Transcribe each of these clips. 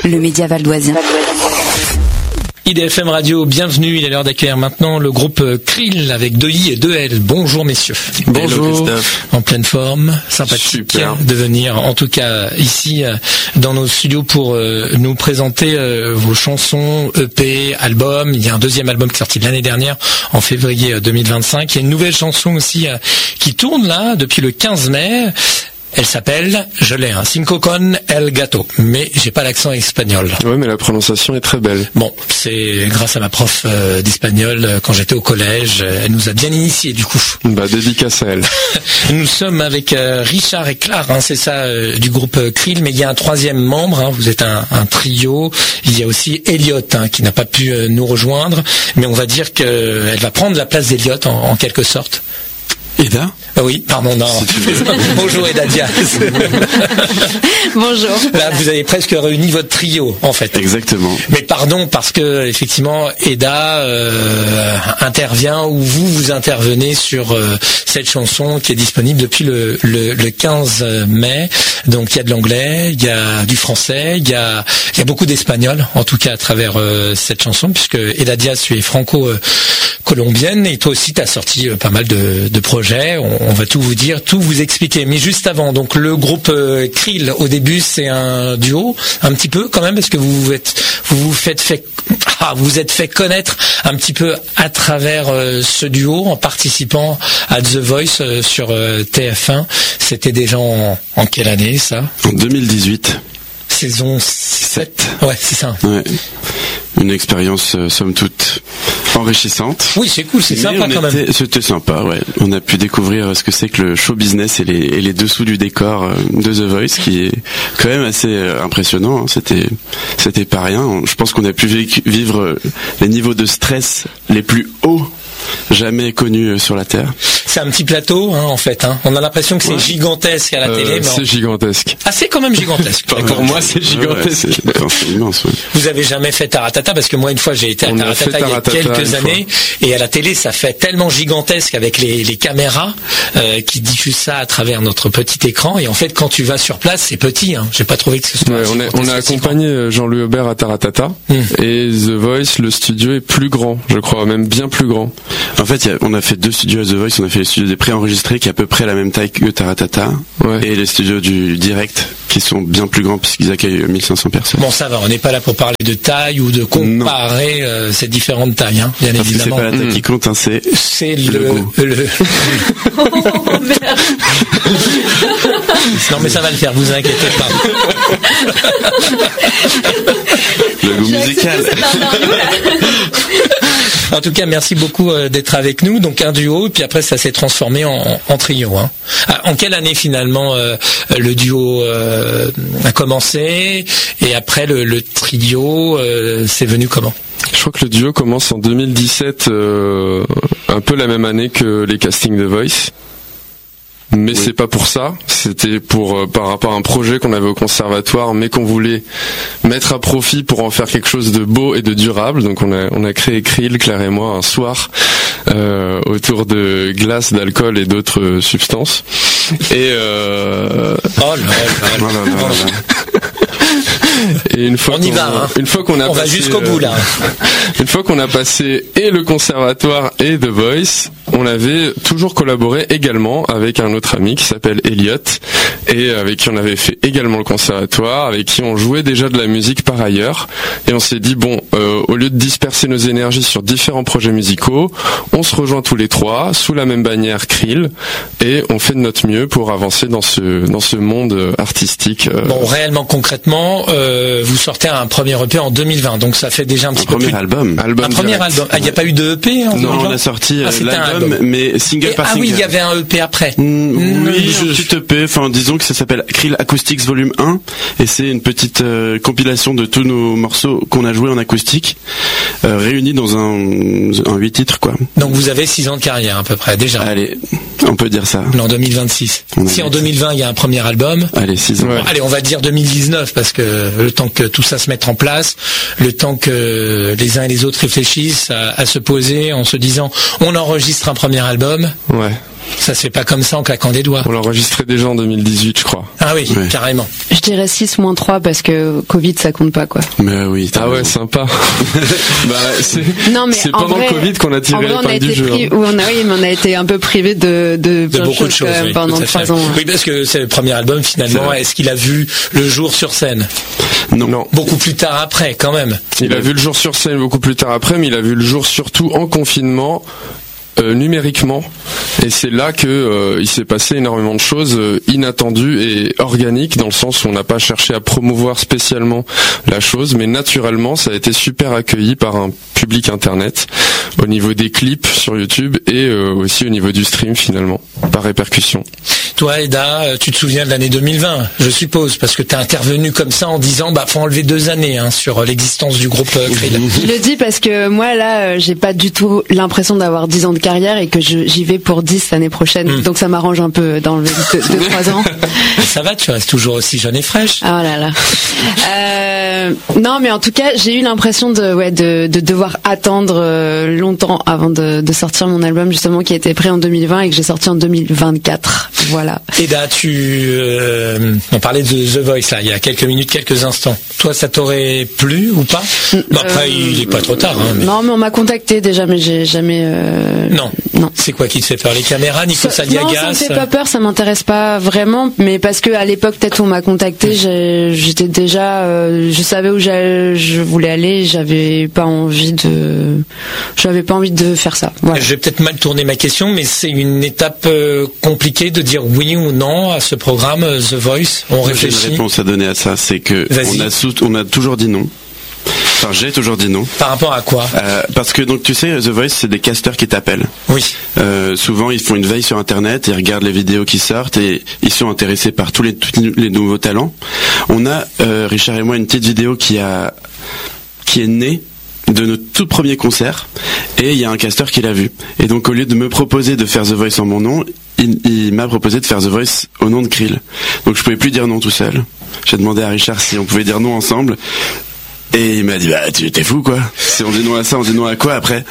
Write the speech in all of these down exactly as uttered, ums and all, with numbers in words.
le média valdoisien. I D F M Radio, bienvenue. Il est l'heure d'accueillir maintenant le groupe Krill avec deux I et deux L. Bonjour messieurs. Bonjour. En pleine forme, sympathique Super. de venir, en tout cas ici dans nos studios pour euh, nous présenter euh, vos chansons, E P, albums. Il y a un deuxième album qui est sorti l'année dernière, en février deux mille vingt-cinq. Il y a une nouvelle chanson aussi euh, qui tourne là depuis le quinze mai. Elle s'appelle, je l'ai, hein, Cinco con el gato, mais j'ai pas l'accent espagnol. Ouais, mais la prononciation est très belle. Bon, c'est grâce à ma prof euh, d'espagnol euh, quand j'étais au collège. Euh, elle nous a bien initiés du coup. Bah, dédicace à elle. Nous sommes avec euh, Richard et Claire, hein, c'est ça, euh, du groupe euh, Krill, mais il y a un troisième membre, hein, vous êtes un, un trio. Il y a aussi Elliot, hein, qui n'a pas pu euh, nous rejoindre, mais on va dire qu'elle va prendre la place d'Elliot en, en quelque sorte. Eda ? Ah oui, pardon, non. Bonjour Eda Diaz. Bonjour. Là, vous avez presque réuni votre trio, en fait. Exactement. Mais pardon, parce que effectivement, Eda euh, intervient ou vous vous intervenez sur euh, cette chanson qui est disponible depuis le, le, le quinze mai. Donc il y a de l'anglais, il y a du français, il y a, il y a beaucoup d'espagnol, en tout cas à travers euh, cette chanson, puisque Eda Diaz, tu es franco-colombienne et toi aussi tu as sorti euh, pas mal de, de projets. On, on va tout vous dire, tout vous expliquer. Mais juste avant, donc le groupe euh, Krill, au début c'est un duo, un petit peu quand même, parce que vous vous êtes, vous vous faites fait, ah, vous êtes fait connaître un petit peu à travers euh, ce duo en participant à The Voice euh, sur euh, T F un. C'était déjà en, en quelle année ça ? En deux mille dix-huit. Saison sept. Ouais, c'est ça. Ouais. Une expérience, euh, somme toute, enrichissante. Oui, c'est cool, c'est Mais sympa quand était, même. C'était sympa, ouais. On a pu découvrir ce que c'est que le show business et les, et les dessous du décor euh, de The Voice, qui est quand même assez euh, impressionnant. Hein. C'était, c'était pas rien. Je pense qu'on a pu vécu, vivre les niveaux de stress les plus hauts jamais connus sur la Terre. C'est un petit plateau, hein, en fait. Hein. On a l'impression que c'est ouais. gigantesque à la euh, télé. Mais c'est en... gigantesque. Ah, c'est quand même gigantesque. Pour moi, c'est gigantesque. Ouais, c'est, enfin, c'est immense. Ouais. Vous avez jamais fait Taratata, parce que moi, une fois, j'ai été à On Taratata il y a quelques années, et à la télé, ça fait tellement gigantesque avec les, les caméras euh, qui diffusent ça à travers notre petit écran. Et en fait, quand tu vas sur place, c'est petit. Hein. J'ai pas trouvé que ce soit. Ouais, on, est, on a accompagné Jean-Louis Aubert à Taratata, mmh. et The Voice, le studio est plus grand, je crois, même bien plus grand. En fait, y a, on a fait deux studios à The Voice. On a fait les studios des préenregistrés qui est à peu près la même taille que Taratata, ouais. et les studios du direct qui sont bien plus grands puisqu'ils accueillent mille cinq cents personnes. Bon, ça va, on n'est pas là pour parler de taille ou de comparer euh, ces différentes tailles, hein, bien Parce évidemment. Que c'est pas la taille mmh. qui compte, hein, c'est, c'est le... le, goût. le... oh merde. Non mais ça va le faire, vous inquiétez pas. Le goût musical. En tout cas, merci beaucoup euh, d'être avec nous. Donc un duo, et puis après ça s'est transformé en, en trio. Hein. Ah, en quelle année finalement euh, le duo euh, a commencé et après le, le trio, euh, c'est venu comment ? Je crois que le duo commence en deux mille dix-sept, euh, un peu la même année que les castings de Voice. Mais oui. c'est pas pour ça, c'était pour euh, par rapport à un projet qu'on avait au conservatoire, mais qu'on voulait mettre à profit pour en faire quelque chose de beau et de durable. Donc on a on a créé Krill, Claire et moi, un soir euh, autour de glace, d'alcool et d'autres euh, substances. Et euh... oh là là, là, là, là, là. Et une fois on y va, hein. une fois qu'on a on passé, va jusqu'au bout là. Une fois qu'on a passé et le conservatoire et The Voice, on avait toujours collaboré également avec un autre ami qui s'appelle Elliot et avec qui on avait fait également le conservatoire, avec qui on jouait déjà de la musique par ailleurs. Et on s'est dit bon, euh, au lieu de disperser nos énergies sur différents projets musicaux, on se rejoint tous les trois sous la même bannière Krill et on fait de notre mieux pour avancer dans ce dans ce monde artistique. Euh... Bon, réellement concrètement, euh, vous sortez un premier E P en deux mille vingt, donc ça fait déjà un petit un peu premier plus. album. album. Un premier direct. album. Ah, il n'y a pas eu de E P en Non, deux mille vingt? on a sorti ah, l'album, mais single et, par ah single. Ah oui, il y avait un E P après. Mmh, oui, mmh, un petit E P. Enfin, disons que ça s'appelle Krill Acoustics Volume un, et c'est une petite euh, compilation de tous nos morceaux qu'on a joués en acoustique, euh, réunis dans un, un huit titres, quoi. Donc vous avez six ans de carrière à peu près déjà. Allez, on peut dire ça. En deux mille vingt-six. Si en deux mille vingt il y a un premier album. Allez, six ans. Ouais. Bon, allez, on va dire deux mille dix-neuf parce que le temps que tout ça se mette en place, le temps que les uns et les autres réfléchissent à, à se poser en se disant on enregistre un premier album. Ouais. Ça se fait pas comme ça en claquant des doigts. On l'a enregistré déjà en deux mille dix-huit, je crois. Ah oui, ouais. Carrément. Je dirais six moins trois parce que Covid ça compte pas quoi. Mais oui. Ah ouais, sympa. bah, c'est non, mais c'est pendant vrai, le Covid qu'on a tiré l'épingle du jeu. Pri- on a, oui, mais on a été un peu privé de, de, de beaucoup de choses oui, pendant trois ans. Oui, parce que c'est le premier album finalement. Est-ce qu'il a vu le jour sur scène? Non. non. Beaucoup plus tard après, quand même. Il a vu le jour sur scène beaucoup plus tard après, mais il a vu le jour surtout en confinement. Euh, numériquement, et c'est là que euh, il s'est passé énormément de choses euh, inattendues et organiques, dans le sens où on n'a pas cherché à promouvoir spécialement la chose, mais naturellement ça a été super accueilli par un public internet au niveau des clips sur YouTube et euh, aussi au niveau du stream finalement, par répercussion. Toi Eda, tu te souviens de l'année deux mille vingt, je suppose, parce que tu as intervenu comme ça en disant bah faut enlever deux années hein, sur l'existence du groupe euh, Krill. Je le dis parce que moi là, j'ai pas du tout l'impression d'avoir dix ans de carrière et que je, j'y vais pour dix l'année prochaine, mmh. donc ça m'arrange un peu d'enlever deux trois ans. Ça va, tu restes toujours aussi jeune et fraîche. Oh là là. Euh, non, mais en tout cas, j'ai eu l'impression de, ouais, de, de devoir attendre euh, longtemps avant de, de sortir mon album justement qui a été prêt en deux mille vingt et que j'ai sorti en deux mille vingt-quatre. Voilà. Eda, tu, euh, on parlait de The Voice là, il y a quelques minutes, quelques instants. Toi, ça t'aurait plu ou pas? Bon, après, euh, il est pas trop tard. Hein, mais... Non, mais on m'a contacté déjà, mais j'ai jamais. Euh... Non. Non. C'est quoi qui te fait peur? Les caméras, Nico Saliagas? Non, ça me fait pas peur, ça m'intéresse pas vraiment, mais parce que à l'époque, peut-être on m'a contacté, j'ai, j'étais déjà, euh, je savais où je voulais aller, j'avais pas envie de, j'avais pas envie de faire ça. Voilà. Je vais peut-être mal tourner ma question, mais c'est une étape euh, compliquée de dire oui ou non à ce programme The Voice. On réfléchit. J'ai une réponse à donner à ça, c'est que on a, sous, on a toujours dit non. Enfin, j'ai toujours dit non. Par rapport à quoi? euh, Parce que donc tu sais, The Voice, c'est des casteurs qui t'appellent. Oui. Euh, souvent, ils font une veille sur Internet, ils regardent les vidéos qui sortent et ils sont intéressés par tous les, tous les nouveaux talents. On a euh, Richard et moi une petite vidéo qui a qui est née de notre tout premier concert et il y a un casteur qui l'a vu. Et donc au lieu de me proposer de faire The Voice en mon nom, il, il m'a proposé de faire The Voice au nom de Krill. Donc je pouvais plus dire non tout seul. J'ai demandé à Richard si on pouvait dire non ensemble. Et il m'a dit bah tu t'es fou quoi. Si on dit non à ça, on dit non à quoi après?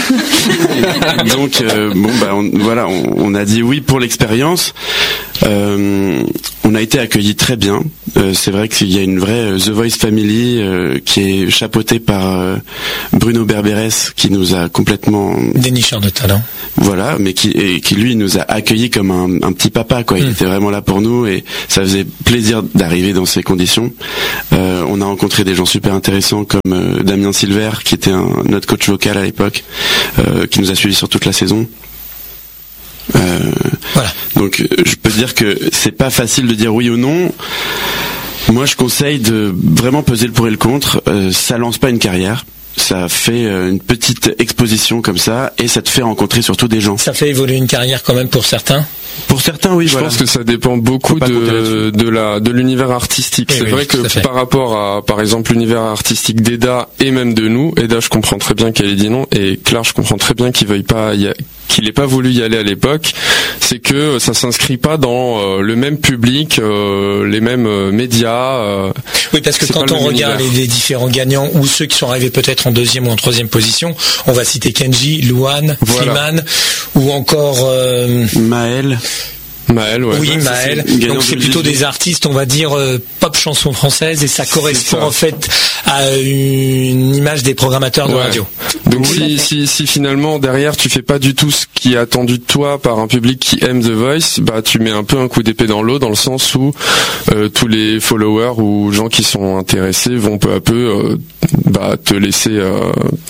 Donc euh, bon bah on, voilà, on, on a dit oui pour l'expérience. Euh, on a été accueillis très bien. Euh, c'est vrai qu'il y a une vraie euh, The Voice Family euh, qui est chapeautée par euh, Bruno Berberes qui nous a complètement dénicheur de talent. Voilà, mais qui et qui lui nous a accueillis comme un, un petit papa quoi. Il mmh. était vraiment là pour nous et ça faisait plaisir d'arriver dans ces conditions. Euh, on a rencontré des gens super intéressants comme euh, Damien Silver qui était un, notre coach vocal à l'époque, euh, qui nous a suivis sur toute la saison. Euh, voilà. Donc je peux dire que c'est pas facile de dire oui ou non. Moi je conseille de vraiment peser le pour et le contre. Euh, ça lance pas une carrière. Ça fait euh, une petite exposition comme ça et ça te fait rencontrer surtout des gens. Ça fait évoluer une carrière quand même pour certains. Pour certains, oui. Je voilà. pense que ça dépend beaucoup de de la de l'univers artistique. Et c'est oui, vrai que par rapport à par exemple l'univers artistique d'Eda et même de nous, Eda, je comprends très bien qu'elle ait dit non, et Claire, je comprends très bien qu'il veuille pas y a, qu'il n'ait pas voulu y aller à l'époque. C'est que ça s'inscrit pas dans euh, le même public, euh, les mêmes euh, médias. Euh, oui, parce que quand on regarde les, les différents gagnants ou ceux qui sont arrivés peut-être en deuxième ou en troisième position, on va citer Kenji, Luan, voilà. Freeman ou encore euh... Maël. Maël, ouais. Oui, Maël. Donc c'est plutôt des artistes, on va dire euh, pop chanson française, et ça correspond ça. en fait à une image des programmateurs de ouais. radio. Donc oui, si, si si finalement derrière tu fais pas du tout ce qui est attendu de toi par un public qui aime The Voice, bah tu mets un peu un coup d'épée dans l'eau, dans le sens où euh, tous les followers ou gens qui sont intéressés vont peu à peu euh, bah te laisser euh,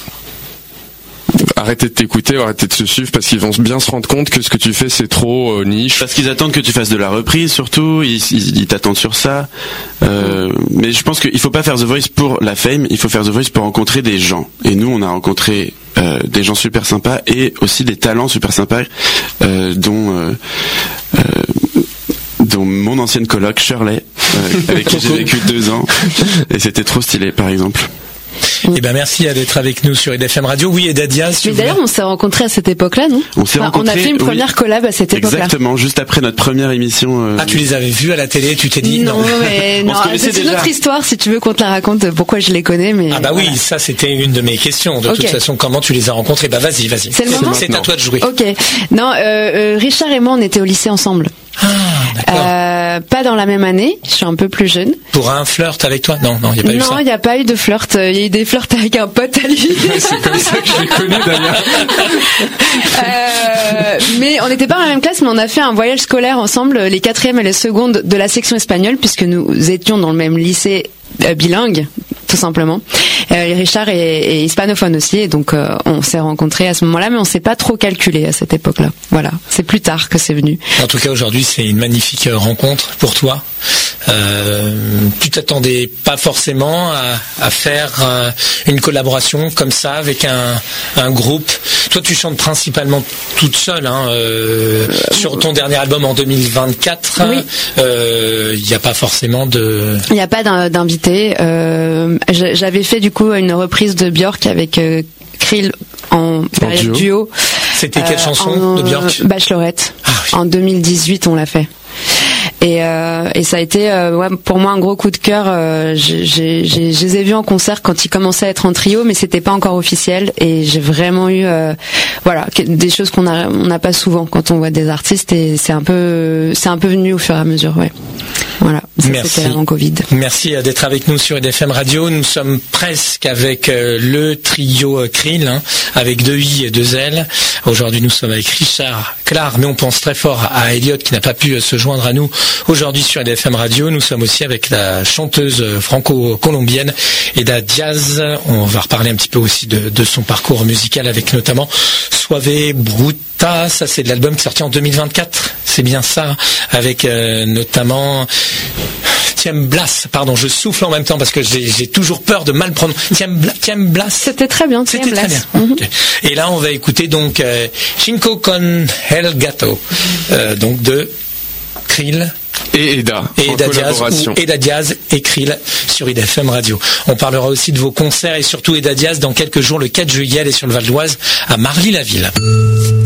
arrêter de t'écouter, arrêter de se suivre, parce qu'ils vont bien se rendre compte que ce que tu fais c'est trop euh, niche. Parce qu'ils attendent que tu fasses de la reprise surtout, ils, ils, ils t'attendent sur ça. Euh, mais je pense qu'il faut pas faire The Voice pour la fame, il faut faire The Voice pour rencontrer des gens. Et nous on a rencontré euh, des gens super sympas et aussi des talents super sympas, euh, dont euh, euh, dont mon ancienne coloc Shirley, euh, avec qui j'ai vécu deux ans, et c'était trop stylé par exemple. Mm. Eh ben merci d'être avec nous sur Ed F M Radio. Oui, Eda Diaz. Mais d'ailleurs, on s'est rencontrés à cette époque-là, non? On s'est enfin, rencontrés. On a fait une première oui. collab à cette époque-là. Exactement, juste après notre première émission. Euh... Ah, tu les avais vus à la télé, tu t'es dit non. Non, mais non, c'est une autre histoire. Si tu veux qu'on te la raconte, pourquoi je les connais, mais. Ah bah voilà. oui, ça c'était une de mes questions. De okay. toute façon, comment tu les as rencontrés? Bah vas-y, vas-y. C'est le moment. C'est à toi de jouer. Ok. Non, euh, euh, Richard et moi, on était au lycée ensemble. Ah, d'accord. Euh, pas dans la même année, je suis un peu plus jeune. Pour un flirt avec toi? Non, non, il n'y a pas non, eu ça. Non, il n'y a pas eu de flirt. Il y a eu des flirts avec un pote à lui. C'est comme ça que je l'ai connu d'ailleurs. euh, mais on n'était pas dans la même classe, mais on a fait un voyage scolaire ensemble, les quatrièmes et les secondes de la section espagnole, puisque nous étions dans le même lycée euh, bilingue, tout simplement. Euh, Richard est, est hispanophone aussi, et donc euh, on s'est rencontrés à ce moment-là, mais on s'est pas trop calculé à cette époque-là. Voilà, c'est plus tard que c'est venu. En tout cas, aujourd'hui, c'est une magnifique rencontre pour toi. Euh, tu t'attendais pas forcément à, à faire euh, une collaboration comme ça avec un, un groupe. Toi, tu chantes principalement toute seule, hein, euh, sur ton dernier album en deux mille vingt-quatre. Oui. Il euh, n'y a pas forcément de. Il n'y a pas d'invité. Euh, j'avais fait du coup une reprise de Björk avec euh, Krill en période duo. duo. C'était quelle euh, chanson en, de Björk? Bachelorette. Ah, oui. En deux mille dix-huit, on l'a fait. Et, euh, et ça a été euh, ouais, pour moi un gros coup de cœur. Euh, j'ai, j'ai, j'ai, je les ai vus en concert quand ils commençaient à être en trio, mais c'était pas encore officiel. Et j'ai vraiment eu, euh, voilà, des choses qu'on a, on n'a pas souvent quand on voit des artistes. Et c'est un peu, c'est un peu venu au fur et à mesure, ouais. Voilà. Ça, merci. C'était avant Covid. Merci d'être avec nous sur Ed F M Radio. Nous sommes presque avec euh, le trio euh, Krill, hein, avec deux I et deux L. Aujourd'hui, nous sommes avec Richard Clark, mais on pense très fort à Elliot qui n'a pas pu euh, se joindre à nous aujourd'hui sur Ed F M Radio. Nous sommes aussi avec la chanteuse franco-colombienne Eda Diaz. On va reparler un petit peu aussi de, de son parcours musical avec notamment Suave Bruta. Ça, c'est de l'album qui est sorti en deux mille vingt-quatre. C'est bien ça, avec euh, notamment Tiemblas. Pardon, je souffle en même temps parce que j'ai, j'ai toujours peur de mal prendre. Tiemblas. Tiemblas. C'était très bien. C'était très bien. Mm-hmm. Okay. Et là, on va écouter donc euh, Cinco con el gato, euh, donc de Krill. Et Eda, et Eda Diaz, ou Eda Diaz et Krill sur I D F M Radio. On parlera aussi de vos concerts et surtout Eda Diaz dans quelques jours, le quatre juillet, elle est sur le Val d'Oise à Marly-la-Ville.